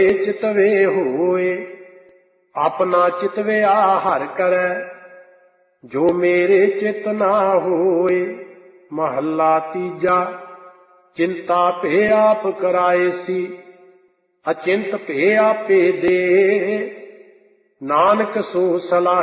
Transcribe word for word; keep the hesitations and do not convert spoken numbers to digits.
चितवे होए, अपना चितवया हर करे, जो मेरे चित ना होए। महला तीजा। चिंता पे आप कराए सी, अचिंत पे आपे दे, नानक सो सलाह